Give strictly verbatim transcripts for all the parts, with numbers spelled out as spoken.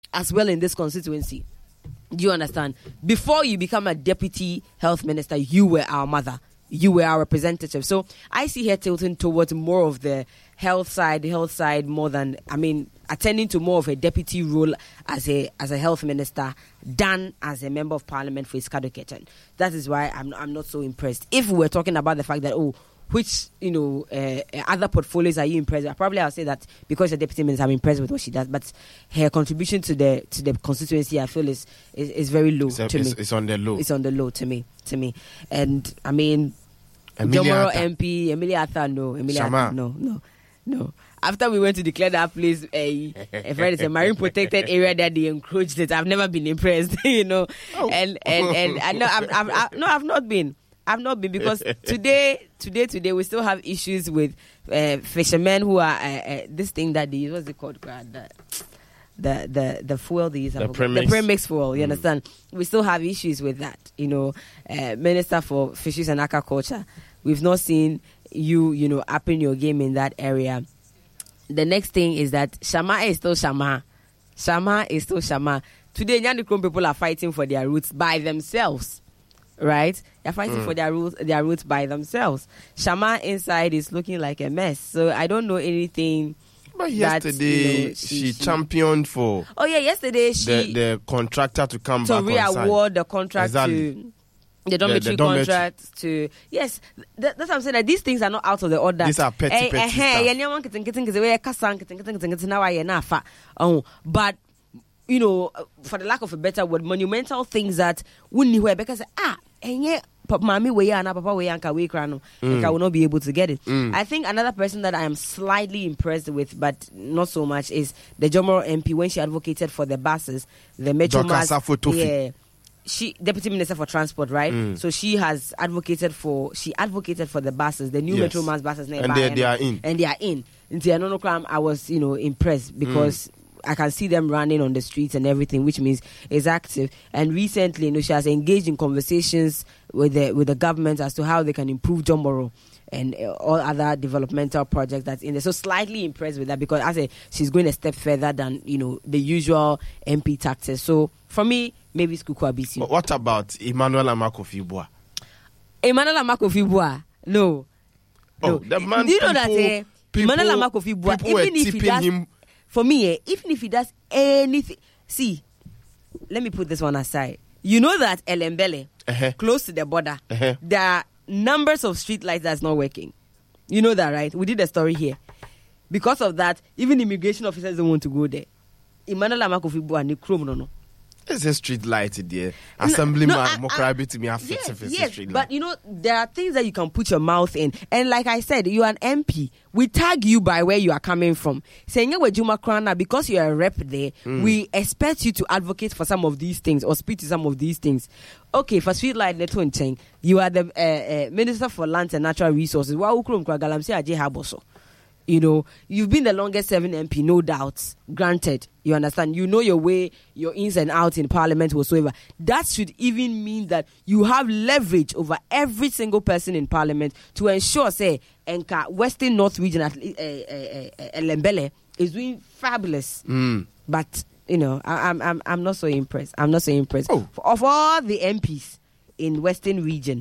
as well in this constituency. Do you understand? Before you become a deputy health minister, you were our mother. You were our representative. So I see her tilting towards more of the health side, health side more than, I mean, attending to more of a deputy role as a as a health minister than as a member of parliament for Iskado Ketan. That is why I'm I'm not so impressed. If we were talking about the fact that, oh, which, you know, uh, other portfolios are you impressed with? Probably I'll say that because the deputy minister, I'm impressed with what she does. But her contribution to the to the constituency, I feel, is is, is very low it's a, to it's, me. It's on the low. It's on the low to me. To me, and I mean, Emilia Jomoro Arthur. M P, Emilia Arthur, no, Emilia Shama. Arthur, no, no, no. After we went to declare that place, a a friend is a marine protected area that they encroached it. I've never been impressed, you know, Oh. and and and I know I've, I've, I've no, I've not been. I've not been because today, today, today we still have issues with uh, fishermen who are uh, uh, this thing that they use. What's it called? The the the, the fuel they use. The I forgot. premix. The premix fuel. You Mm. understand? We still have issues with that. You know, uh, Minister for Fisheries and Aquaculture. We've not seen you, you know, upping your game in that area. The next thing is that Shama is still Shama. Shama is still Shama. Today, Nyandikrone people are fighting for their roots by themselves. Right? They're fighting Mm. for their roots, their roots by themselves. Shama inside is looking like a mess. So I don't know anything. But that, yesterday, you know, she, she- she- championed for Oh yeah, yesterday she the, the contractor to come to back on side. re-award the contract Exactly. to the dormitory the dormitory. contract to yes. That, that's what I'm saying. That these things are not out of the order. These are petty, Eh, petty eh, stuff. eh, yeah, nyawa nkete nkete nkete, we kasa nkete nkete nkete nkete, na wa ye na afa. Oh, but you know, for the lack of a better word, monumental things that wouldn't where because ah, enye papa mami we ya na papa we anka we kra no, Mm. I will not be able to get it. Mm. I think another person that I am slightly impressed with, but not so much, is the Jomoro M P when she advocated for the buses, the Metro Dr. Mass. Safo Tofi. Yeah. She Deputy Minister for Transport, right? Mm. So she has advocated for she advocated for the buses, the new Yes. Metro Mass buses nearby, And they- they are in. and they are in. Into Anonokram, I was you know impressed because I can see them running on the streets and everything, which means it's active. And recently, you know, she has engaged in conversations with the with the government as to how they can improve Jomoro and uh, all other developmental projects that's in there. So slightly impressed with that because I say she's going a step further than you know the usual M P tactics. So for me, maybe it's Kuku Abisi. But what about Emmanuel Amakofi-Boa? Emmanuel Amakofi-Boa, no. Oh, no. the man. Do you know people, that eh, people, Emmanuel Amakofi-Boa, people were even if he tipping does, him. for me, eh, even if he does anything, see, let me put this one aside. You know that Elembele, Uh-huh. close to the border, Uh-huh. there are numbers of street lights that's not working. You know that, right? We did a story here. Because of that, even immigration officers don't want to go there. Emmanuel Amakofi-Boa, ni Chrome, no, no. There's a street light there. Assemblyman, no, I- I- Mokrabi to me, I fix Yes, if it's yes, a street but light. you know there are things that you can put your mouth in, and like I said, you are an M P. We tag you by where you are coming from. Saying you Juma Krana because you are a rep there, we expect you to advocate for some of these things or speak to some of these things. Okay, for street light network chain, you are the uh, uh, Minister for Lands and Natural Resources. Wa ukrom kwa galamsi aje haboso. You know, you've been the longest serving M P, no doubt. Granted, you understand. You know your way, your ins and outs in Parliament whatsoever. That should even mean that you have leverage over every single person in Parliament to ensure, say, Enka Western North Region at uh, uh, uh, Lembele is doing fabulous. Mm. But you know, I, I'm I'm I'm not so impressed. I'm not so impressed. Oh. Of all the M Ps in Western Region,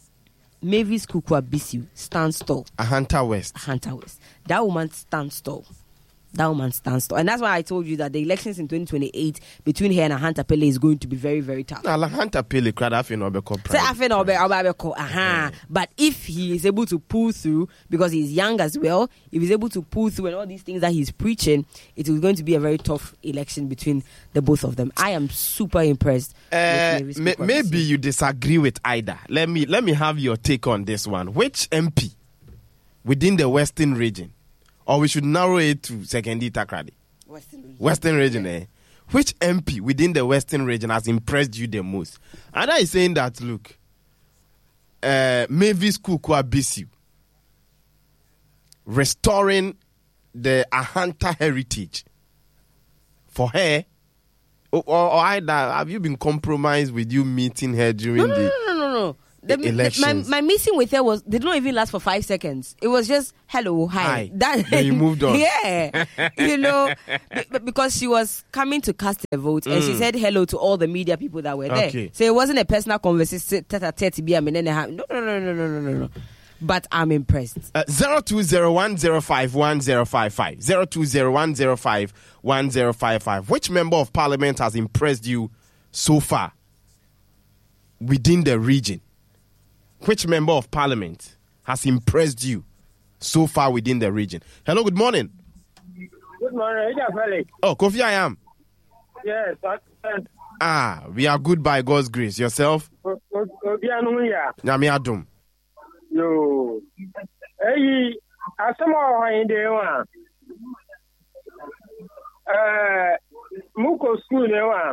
Mavis Kuku Abisi stands tall. A Hunter West. Hunter West. That woman stands tall. That woman stands tall. And that's why I told you that the elections in twenty twenty-eight between her and Hunter Pele is going to be very, very tough. Now, la Hunter Pele, crowd, I feel no be called Say, I private. feel no be- I'll be call, aha. But if he is able to pull through, because he's young as well, if he's able to pull through and all these things that he's preaching, it is going to be a very tough election between the both of them. I am super impressed. Uh, with Mavis may, Kuku maybe Abisi. you disagree with Ida. Let me let me have your take on this one. Which M P within the Western region, or we should narrow it to Sekendi Takrady, Western region. Western region, eh? Which M P within the Western region has impressed you the most? Ida is saying that, look, uh, Mavis Kuku Abisi restoring the Ahanta heritage for her. Or, or, or either have you been compromised with you meeting her during No, no, the no, no, no, no. The, the, elections. my, my meeting with her was did not even last for five seconds. It was just hello, hi. Hi. That, then you moved on. Yeah, you know, b- because she was coming to cast a vote, mm. and she said hello to all the media people that were there. Okay. So it wasn't a personal conversation. No, no, no, no, no, no, no, no. But I'm impressed. Uh, zero two zero one zero five one zero five five zero two zero one zero five one zero five five. Which member of parliament has impressed you so far within the region? Which member of parliament has impressed you so far within the region? Hello, good morning. Good morning. Felix. Oh, Kofi, I am. Yes. Ah, we are good by God's grace. Yourself? Nyame adom. Yo. Hey, asamo hinde wa. Eh, muko school ne wa.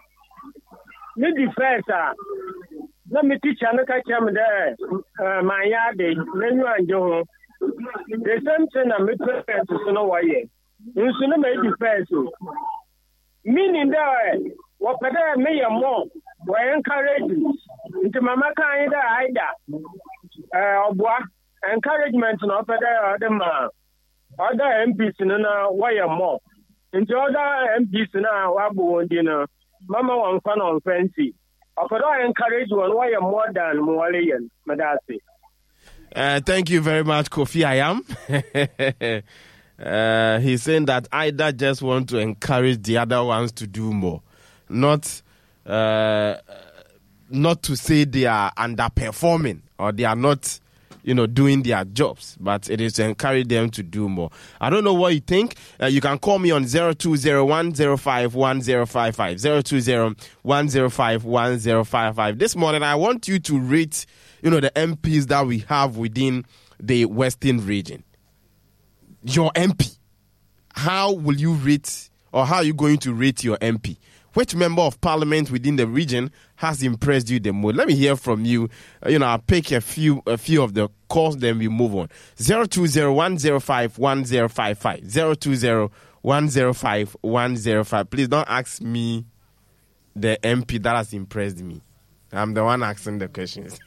Me defense na me teacher na ka chem there. Eh, my yard menu anjo. The same thing na me parents so no why. Nso na me defense. Meaning that what better me more we encourage into mama kan da aida. Uh, encouragement no better other man. Other M Ps na why more. Into other M Ps na wabu ndina. Mama wan fan on fancy. Okodo encourage one why more than Mwalian Madasi. Uh, thank you very much, Kofi. I am. uh, he's saying that Ida just want to encourage the other ones to do more, not uh, not to say they are underperforming or they are not, you know, doing their jobs, but it is to encourage them to do more. I don't know what you think. Uh, you can call me on zero two zero one zero five one zero five five zero two zero one zero five one zero five five. This morning, I want you to rate, you know, the M Ps that we have within the Western region. Your M P. How will you rate, or how are you going to rate your M P? Which member of parliament within the region has impressed you the most? Let me hear from you. Uh, you know, I'll pick a few a few of the calls, then we move on. zero two zero one zero five one zero five five zero two zero one zero five one zero five. Please don't ask me the M P that has impressed me. I'm the one asking the questions.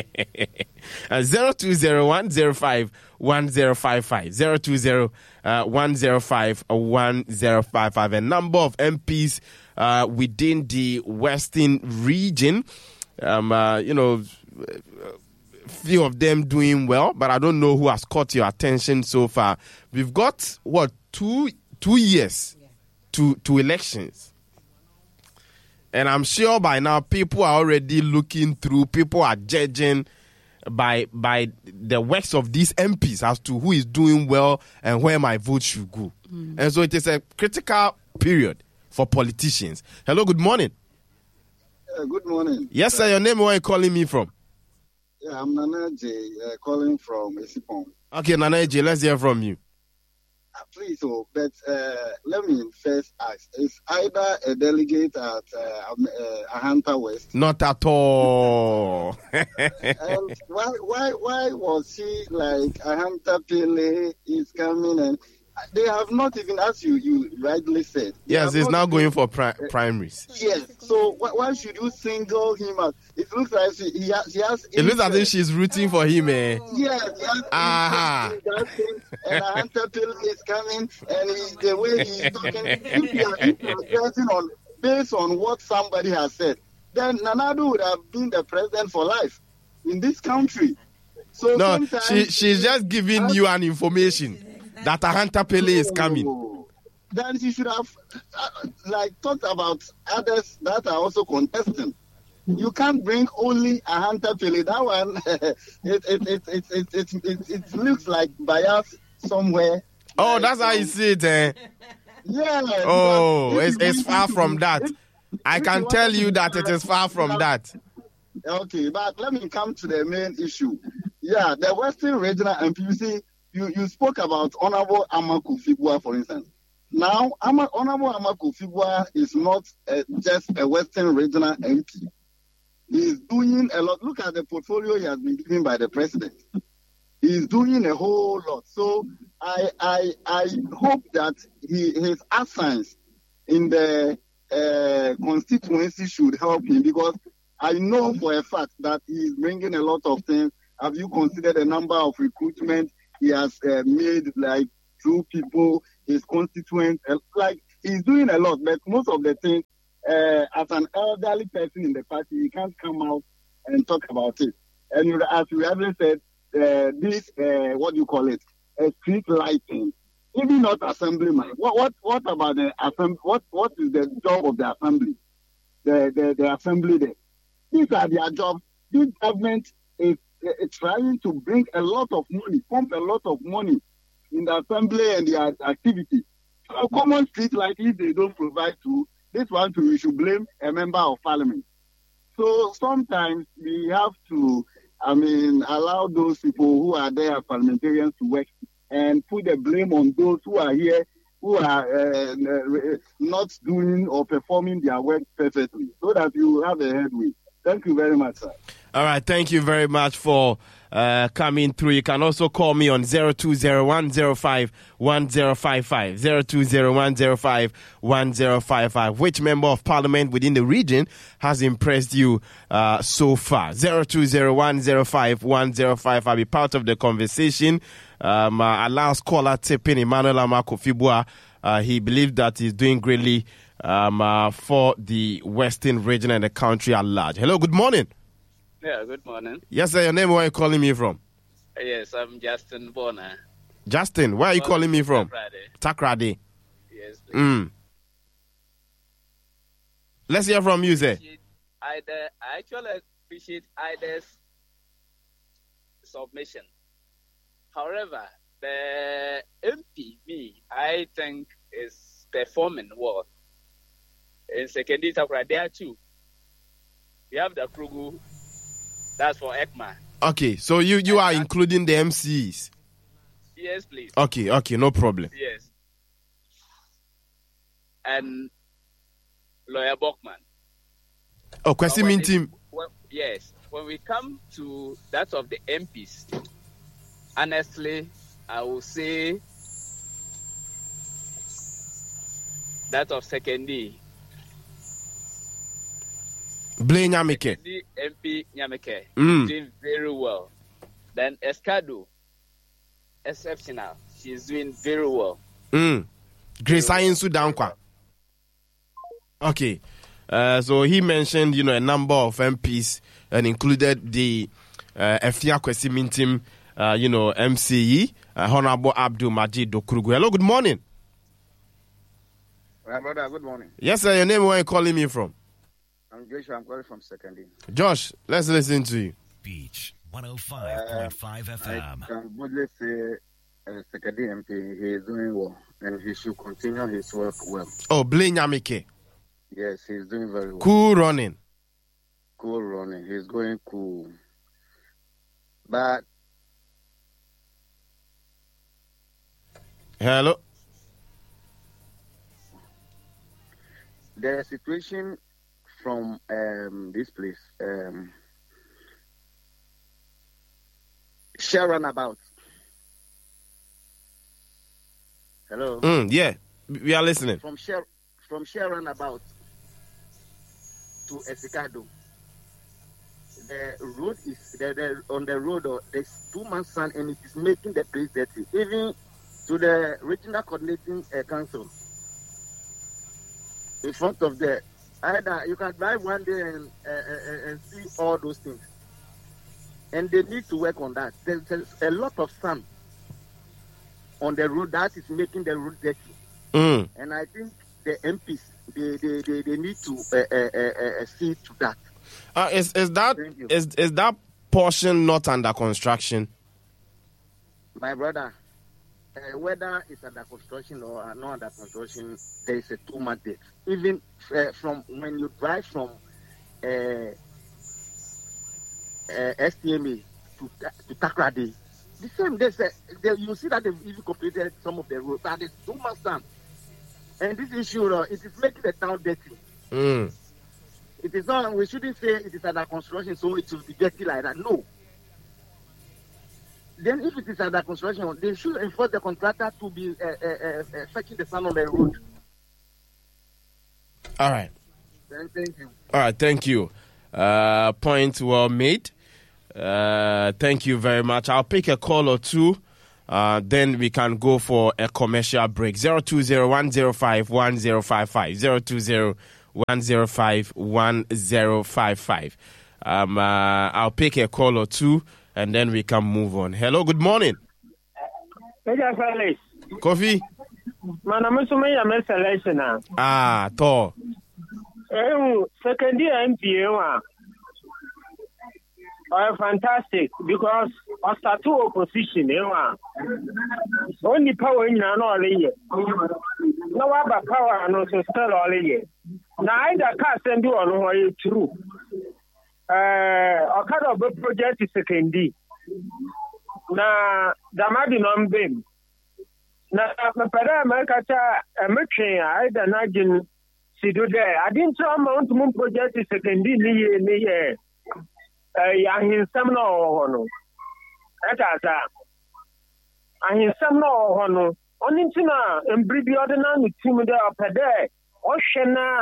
uh, zero two zero one zero five one zero five five zero two zero one zero five one zero five five. A number of M Ps uh, within the Western region. Um, uh, you know, few of them doing well, but I don't know who has caught your attention so far. We've got what two two years to to elections. And I'm sure by now people are already looking through, people are judging by by the works of these M Ps as to who is doing well and where my vote should go. Mm. And so it is a critical period for politicians. Hello, good morning. Uh, good morning. Yes, sir. Your name, where are you calling me from? Yeah, I'm Nana J, uh, calling from Esipon. Okay, Nana J, let's hear from you. Uh, please, oh, but uh, let me first ask, is either a delegate at uh, uh, Ahanta West? Not at all. And why, why, why was she like Ahanta Pele is coming and they have not even, as you, you rightly said. Yes, he's now going for pri- primaries. Yes, so why, why should you single him out? It looks like he, he has... He has it looks as if she's rooting for him, eh? Yes, yes. Ah. And Ahanta Pele is coming, and he, the way he's talking, if you are, if you are judging on, based on what somebody has said, then Nanadu would have been the president for life in this country. So no, she she's just giving you an information that Ahanta Pele is coming. Then she should have uh, like talked about others that are also contesting. You can't bring only Ahanta Pele. That one, it it it it it it, it, it looks like bias somewhere. Oh, like, that's how you see it, eh? Yeah. Oh, it's it's far from that. If, I can tell you that it is far from that. Okay, but let me come to the main issue. Yeah, the Western Regional M P, you see, you, you spoke about Honorable Amaku Fibua, for instance. Now, Ama, Honorable Amaku Fibua is not uh, just a Western Regional M P. He's doing a lot. Look at the portfolio he has been given by the president. He's doing a whole lot. So I I I hope that he, his absence in the uh, constituency should help him, because I know for a fact that he is bringing a lot of things. Have you considered the number of recruitment he has uh, made, like through people, his constituents? Uh, like he's doing a lot, but most of the things, uh, as an elderly person in the party, he can't come out and talk about it. And as you have said, uh, this uh, what do you call it? A street lighting. Even not assemblyman. What what what about the assembly? What what is the job of the assembly? The the, the assembly there. These are their jobs. This government is, is trying to bring a lot of money, pump a lot of money in the assembly and their activity. A common street lighting they don't provide to. This one too, we should blame a member of parliament. So sometimes we have to, I mean, allow those people who are there as parliamentarians to work and put the blame on those who are here who are uh, not doing or performing their work perfectly, so that you have a headway. Thank you very much, sir. All right, thank you very much for uh, coming through. You can also call me on zero two zero one zero five one zero five five, zero two zero one zero five one zero five five. Which member of parliament within the region has impressed you uh, so far? zero two zero one zero five one zero five five. Be part of the conversation. Um, uh, allows caller tipping Emmanuel Amako Fibua. Uh, he believes that he's doing greatly um, uh, for the Western region and the country at large. Hello, good morning. Yeah, good morning. Yes, sir. Your name, where are you calling me from? Uh, yes, I'm Justin Bonner. Justin, where are you Bonner, calling me from? Takrady. Takrady. Yes, please. Mm. Let's hear from you, sir. Ida, I actually appreciate Ida's submission. However, the M P, me, I think, is performing well. In Secondary Takrady, there are two. We have the Krugu, that's for ECMA. Okay, so you, you are including the M Cs? Yes, please. Okay, okay, no problem. Yes. And Lawyer Bachman. Oh, question mean team. Well, yes. When we come to that of the M Ps, honestly, I will say that of Secondary. Blaine Nyameke. The M P Nyameke Mm. doing very well. Then Escado, exceptional. She's doing very well. Mm. Grace Ayensu Dankwa. Okay. Uh, so he mentioned, you know, a number of M Ps and included the uh, Efia Kwesi Mintim, uh, you know, M C E, uh, Honorable Abdul Majid Dokurugu. Hello, good morning. My brother, good morning. Yes, sir. Your name, where are you calling me from? I'm Joshua. I'm calling from Secondary. Josh, let's listen to you. Beach one oh five point five F M. I can boldly say uh, Secondary M P, he is doing well, and he should continue his work well. Oh, Blaine Nyameke. Yes, he's doing very well. Cool running. Cool running. He's going cool. But hello. the situation from um, this place, um, share runabout. Hello. Mm, yeah, we are listening. From share from share runabout to Escado. The road is the, the, on the road. Or there's too much sun, and it is making the place dirty. Even to the regional coordinating uh, council, in front of the either you can drive one day and uh, uh, and see all those things, and they need to work on that. There's, there's a lot of sun on the road that is making the road dirty, Mm. and I think the M Ps they they, they, they need to uh, uh, uh, uh, see to that. Uh, is is that Thank you. is is that portion not under construction? My brother, uh, whether it's under construction or uh, not under construction, there is a two month date. Even uh, from when you drive from uh, uh, S T M A to to Takrady, the same. There's a, there, you see that they've even completed some of the roads, but there's too much sun. And this issue, uh, it is making the town dirty. Mm. It is not. We shouldn't say it is under construction, so it will be dirty like that. No. Then, if it is under construction, they should enforce the contractor to be uh, uh, uh, uh, fetching the sun on the road. All right. Then, thank you. All right, thank you. Uh, point well made. Uh, thank you very much. I'll pick a call or two. Uh, then we can go for a commercial break. zero two zero one zero five one zero five five. zero two zero one zero five one zero five five. Um, uh, I'll pick a call or two, and then we can move on. Hello, good morning. Kofi. Ah, to. Second year M P A are fantastic because I start to opposition. Only power in an all year. No other power and also still all year. Now either can't send you on who are true. Uh, a kind of a project is second D. Now, the Madi non beam. Now, my father, my catcher, a merchant, I don't know. See, do there. I didn't tell Mount Moon project is second D. Near I hear some no. That's I hear some no. Only Tina and Bribby Ordinary team there up there. Oceana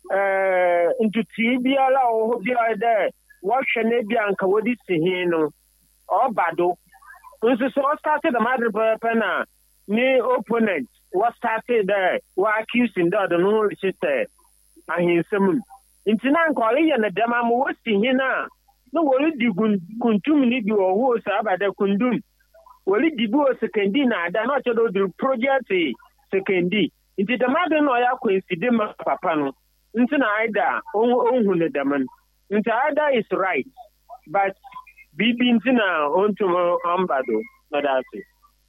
into T B L or the other. What Shanabia and Kawadi Sihino or Bado. This is what started the matter penna. Near opponent. What started there? What accusing the other no sister. I hear some. Intinan calling and the Damam was here. No, will it do Kuntum you or who is about the Kundum? Will it do a second dinner? They're not the project second D. Into the matter no ya coincidema papano. Into Ida, own the demon. Into Ida is right. But be bintina on tomorrow ambado. Not that's it.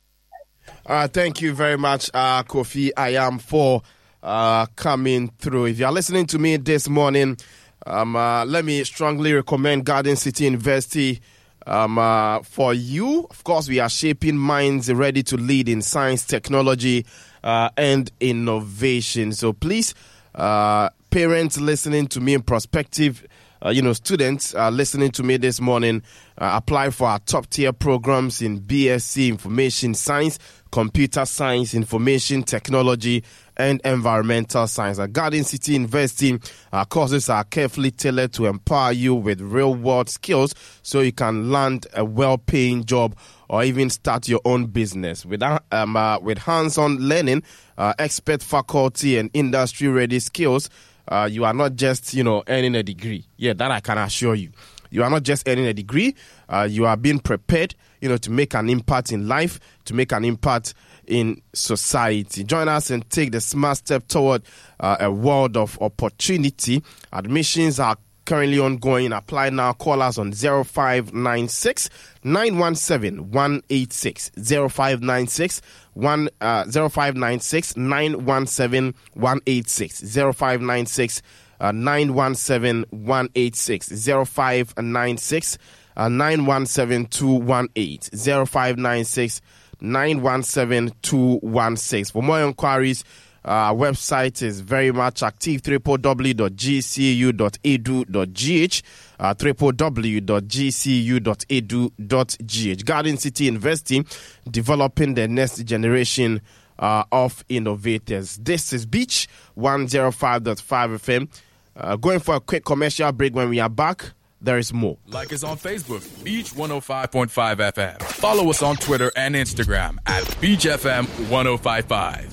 Uh, thank you very much, uh, Kofi. I am for uh, coming through. If you are listening to me this morning, um, uh, let me strongly recommend Garden City University um, uh, for you. Of course, we are shaping minds ready to lead in science, technology, uh, and innovation. So please, uh, parents listening to me in prospective, uh, you know, students uh, listening to me this morning, uh, apply for our top tier programs in B S c Information Science, Computer Science, Information Technology, and Environmental Science. At Garden City University, our courses are carefully tailored to empower you with real-world skills so you can land a well-paying job or even start your own business. With, um, uh, with hands-on learning, uh, expert faculty, and industry-ready skills, uh, you are not just, you know, earning a degree. Yeah, that I can assure you. You are not just earning a degree. Uh, you are being prepared, you know, to make an impact in life, to make an impact in society. Join us and take the smart step toward uh, a world of opportunity. Admissions are currently ongoing. Apply now. Call us on zero five nine six nine one seven one eight six. zero five nine six one uh, zero five nine six nine one seven one eight six. zero five nine six Uh, nine one seven one eight six. zero five nine six uh, nine one seven two one eight. zero five nine six nine one seven two one six. For more inquiries, uh, our website is very much active, w w w dot g c u dot e d u dot g h, uh, w w w dot g c u dot e d u dot g h. Garden City University, developing the next generation uh, of innovators. This is Beach one oh five point five F M. Uh, going for a quick commercial break. When we are back, there is more. Like us on Facebook, Beach one oh five point five F M. Follow us on Twitter and Instagram at Beach F M one oh five point five.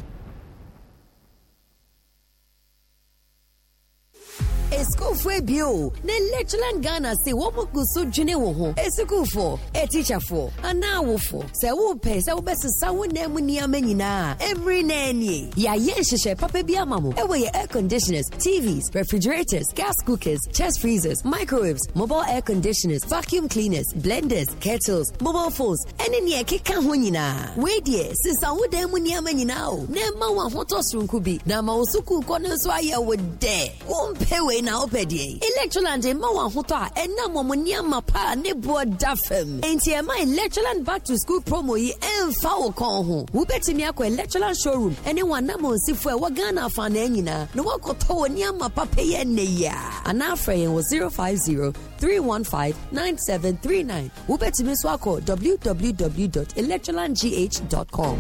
Escofwe bio, ne Lectureland Ghana say womo guso dwene wo ho. Esukufo, e teacher for, ana wofo. Se wo pe, se wo besesa wo na mu niam nyina. Every nanny. Ya ye hyehyɛ papa bi amamo. E we air conditioners, T Vs, refrigerators, gas cookers, chest freezers, microwaves, mobile air conditioners, vacuum cleaners, blenders, kettles, mobile phones. Ene ne ekeka ho nyina. We die, sesa wo da mu niam nyina o. Na ma wo hoto srunku bi. Na ma wo suku ko no so aye wo de. Wo mpe we na opedie Electroland ma wa hoto a enna momonia mapa ne bo dafem enti e ma Electroland back to school promo yi emfa wo kon ho wo betimi akọ Electroland showroom ene wana mo sifo e wo Ghana fa na anyina no wakoto woni amapa peye ne ya ana afre wo zero five zero three one five nine seven three nine wo betimi so akọ w w w dot electroland g h dot com.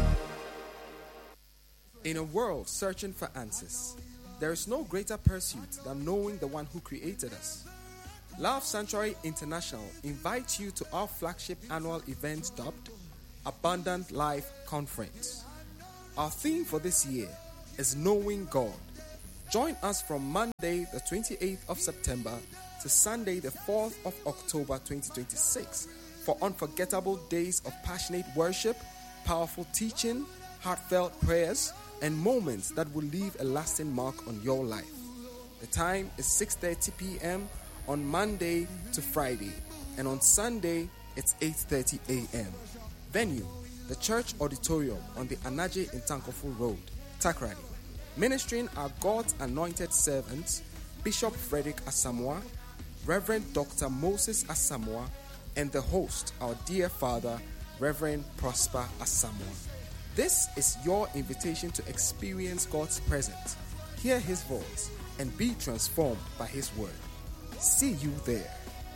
In a world searching for answers, there is no greater pursuit than knowing the one who created us. Love Sanctuary International invites you to our flagship annual event dubbed Abundant Life Conference. Our theme for this year is Knowing God. Join us from Monday the twenty-eighth of September to Sunday the fourth of October twenty twenty-six for unforgettable days of passionate worship, powerful teaching, heartfelt prayers, and moments that will leave a lasting mark on your life. The time is six thirty p.m. on Monday to Friday, and on Sunday it's eight thirty a.m. Venue, the Church Auditorium on the Anaje Intankofo Road, Takrady. Ministering are God's anointed servants, Bishop Frederick Asamoah, Reverend Doctor Moses Asamoah, and the host, our dear Father, Reverend Prosper Asamoah. This is your invitation to experience God's presence, hear His voice, and be transformed by His word. See you there.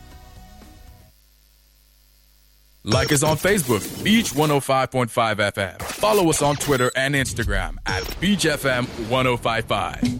Like us on Facebook, Beach one oh five point five F M. Follow us on Twitter and Instagram at Beach F M one oh five point five.